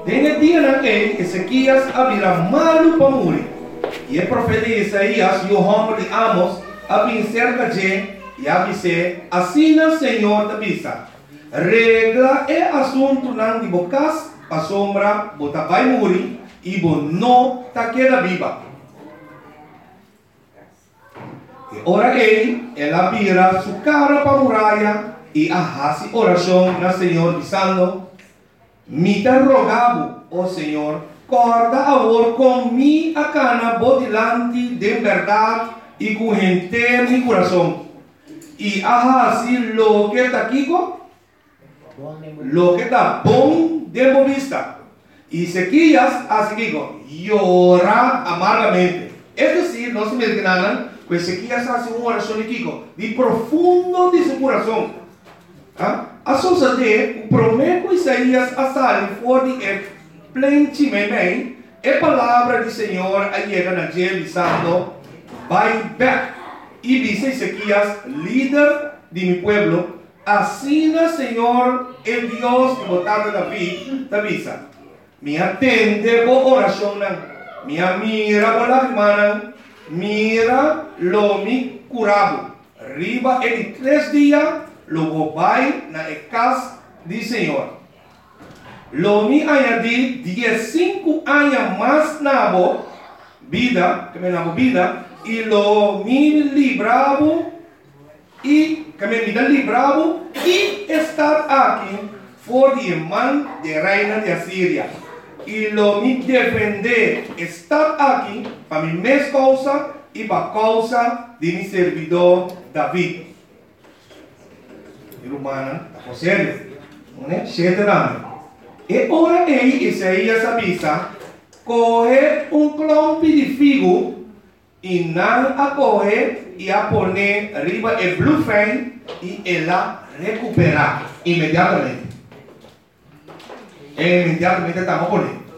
Tem dia na que Ezequias abrirá malu para morrer. E o profeta Isaías e o homem de Amos abrim cerca de e avise, assim o Senhor avisa. Regla é assunto não de bocas, a sombra, bota vai morrer e bo não tá queda viva. E ora ela vira sua cara para a muralha e arrasa oração na Senhor dizendo, me te rogavo, ó Senhor, corda agora com mi a cana bodilante de verdade e com gente mi coração. E arrasa lo que está aqui, lo que está bom de vista. E Ezequias assim llora amargamente. É decir, não se me enganan, que Ezequias faz uma oração de profundo de seu coração. A sociedade, o prometo Isaías a sair fora de plenamente, a palavra do Senhor a chega na gente dizendo, vai back. E diz Ezequias, líder de mi pueblo, assim o Senhor, el Dios que botava David, te avisa. Me atende por oração, me mira por lágrimas, mira lo mi curado. Riba em 3 dias, logo vai na casa do Senhor. Lo mi añadi 15 anos mais na vida, que me na vida, e lo mi libravo e que me vida libravo e estar aqui for de mão de reina de Assíria. E lo me defender estar aqui para minha mesma causa e para a causa de meu servidor David. Irmã, está sério? Não é? E ora Isaías avisa, coge clompe de figo e não a coge e a pone arriba o blueframe e ela recuperar imediatamente. Imediatamente estamos por ahí.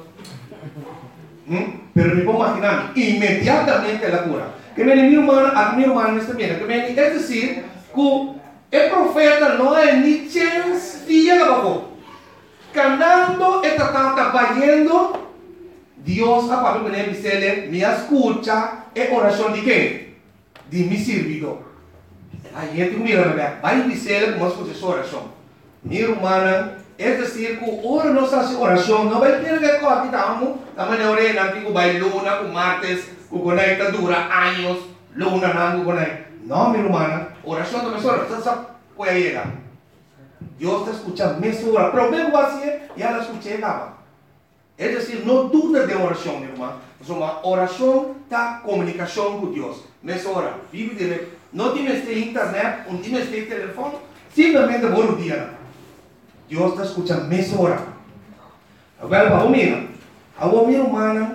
Pero me puedo imaginar, inmediatamente la cura. Que mi hermano está bien. Es decir, que el profeta no hay ni chance de abajo. Cantando, está trabajando, Dios a papel me dice, me escucha, es oración de qué? De mi servidor. Ahí gente mira, vai dizer como escucha esa oración. Mi hermana, es decir, que ora não hace oração, não vai ter que aqui estamos, também na orelha, aqui que vai luna, com martes, que conecta dura anos, luna não conecta. Não, minha irmã, oração também só, você sabe, foi aí, Deus está escutando, mesmo ora, pero mesmo assim, e ela escuta acaba. É decir, não dúvida de oração, minha irmã, mas uma oração da comunicação com Deus. Mesmo ora, vive dele, não tem internet, não tem telefone, simplesmente bom dia. Deus está escutando mesmo hora. Agora, para a minha irmã,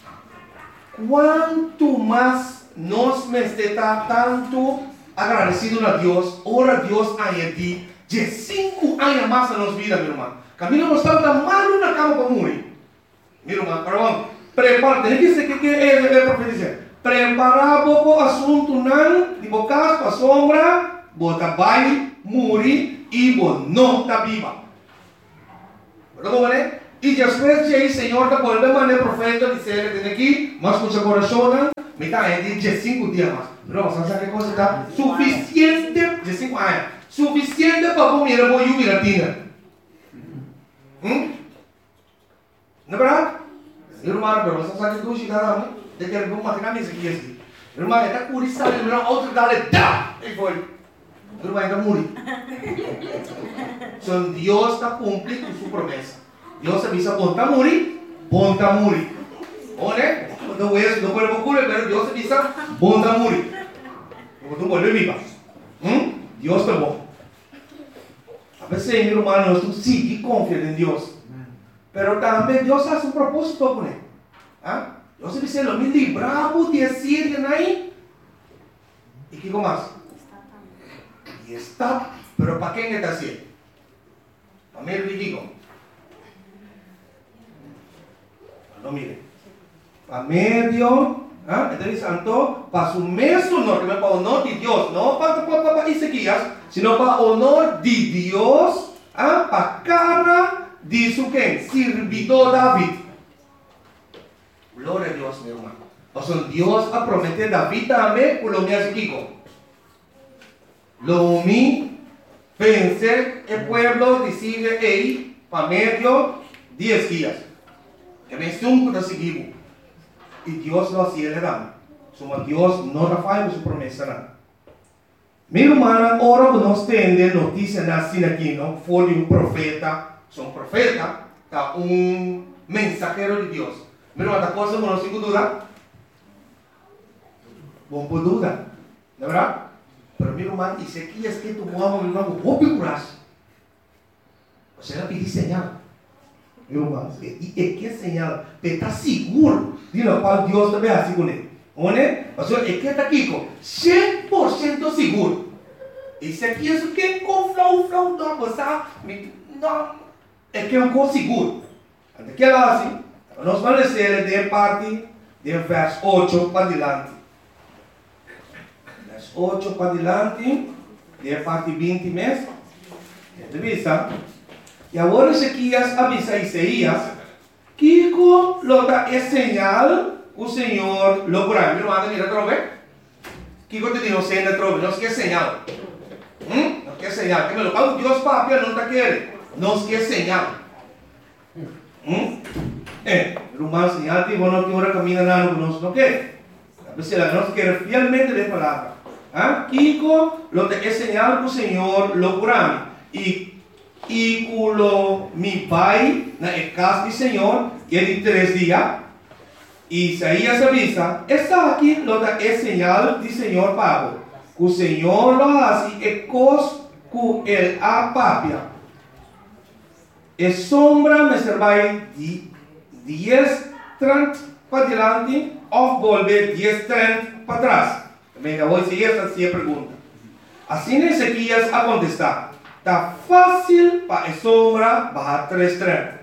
quanto mais nós está tanto agradecido a Deus, ora Deus añade de 5 anos mais na nossa vida, minha irmã. Camilo não está mal na cama para morrer. Minha irmã, perdão, prepara, tem que ser que é profetizar. Preparar o assunto não, de bocas para sombra, bota vai morrer e não está viva. E depois de aí, Senhor, da volta mané profeta dizer que tem aqui, mas com seu coração, me está aí de 5 dias mais. Não, você sabe que coisa está suficiente de 5 anos, suficiente para comer a boa e latina. Não é verdade? Irmão, você sabe que tu chega lá, de que ele vai imaginar isso aqui. Irmão, ele está curioso, ele vai outro dá-lhe, e foi. Irmão, ele está morrendo. Então, Deus está cumprindo sua promessa. Deus avisa, bom está morrer. Olha, não puedo ocurrir, mas Deus avisa, bom está morrer. Não pode viver. Deus está bom. A veces, mi hermano, tú sí confías en Dios. Pero también Dios hace un propósito con él. Dios dice, lo mismo libramos de Asiria ahí. ¿Y qué más? Y está, pero ¿para quién está haciendo? Para mí el digo. No mire. Para medio, entonces santo, para su mesmo honor, que para honor de Dios, no para Ezequías, sino para honor de Dios, para cara dice que sirvió David. Gloria a Dios, mi hermano. O sea, Dios ha prometido a David también, por lo mío hace Kiko. Lo mío, pensé, el pueblo decide, hey, para medio, 10 días. Que me estuvo de seguir. Y Dios lo hacía le da. Somos Dios no falla su promesa. ¿No? Mi hermana, ahora nos tiene noticia así aquí, ¿no? Fue de un profeta, son profeta, un mensajero de Dios. Mi hermana, cosa que no se duda. Bom por duda, ¿de verdad? Pero mi hermano, dice que es que tu mamá, mi hermano, vos picuras. O sea, pide señal. Mi hermano, ¿y qué señal? Pero está seguro de lo cual Dios te ve así con él. O sea, es que está aquí con 100% seguro. Y si aquí es que con flow, no, pues no, es que es un cosa seguro. Antes que ela así, nos van a decir de parte de verso 8 para adelante. Verso 8 para adelante, de parte 20 meses. Entrevista. Y ahora Ezequias avisa a Isaías que lo da es señal o Señor lo curará. Mira, manda mira otra vez. Kiko te digo, se entra otra vez. No es que es señal. No es que es señal. Que me lo pago Dios papia, no te quiere. No es que es señal. Rumano señal, tipo, no que ahora camina nada, no quiere. A veces la no quiere fielmente de palabra. Kiko lo da es señal o Señor lo curará. Y culo mi pai na casa del Señor, que de 3 días, Isaías avisa, está aquí lo da es señal del Señor Pablo, que el Señor lo hace e cos que el apapia. Es sombra me servai 10:30 para adelante, o volver 10:30 para atrás. Venga, voy a seguir esta pregunta. Así Ezequias a contestar. Está fácil para a sombra bajar 3:30.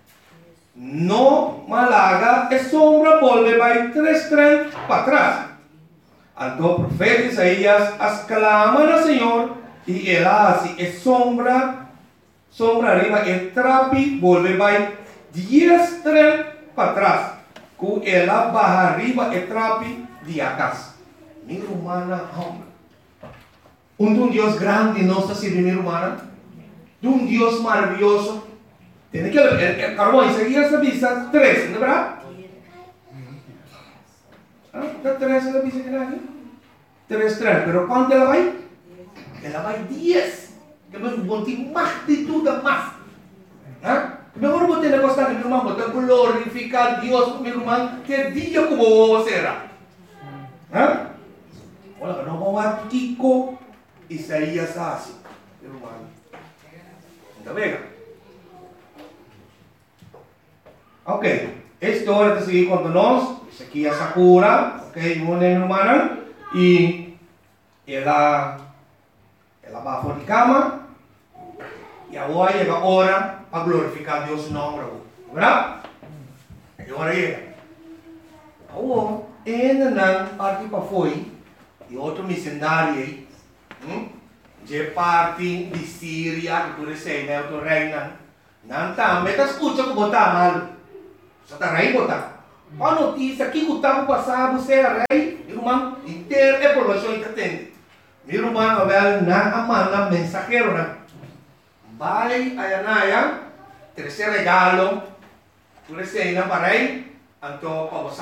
No malaga, a sombra volve vai 3:30 para atrás. Então o profeta Isaías as clama ao Senhor e ele assim, a sombra arriba, e trapi volve vai 10:30 para trás. Com ela baja arriba e trapi de acá. Minha humana, homem. Un Dios grande no está sirviendo, mi hermana. De un Dios maravilloso. Tiene que el carbón seguía esa visa 3, ¿no verdad? ¿Está 3 en la visa que hay? 3, pero ¿cuánto la va? Ela va 10. Que me monté más de todo más. Mejor vos tenés que estar, mi hermano, te glorificar a Dios, mi hermano, que día como vos será. Hola, no vamos a Kiko. Isaías hace, hermano. ¿Está bien? Ok, esta hora de seguir con nosotros, Ezequias Sakura, ok, una hermana, y ela va por la cama, y ahora llega la hora para glorificar a Dios su nombre, ¿verdad? Y ahora llega. Ahora, en la parte para foi, y otro misionario, de parte de Síria, que tu recém, né, o reina, não tá, mas tá escuta como tá mal, só tá rei botar. A notícia que o tempo passado você era rei, irmão, inteira é informação que tem. Meu irmão, Abel, na amanda mensajero, né? Vai a Anaya, terceiro regalo, tu recém, né, para rei, então para você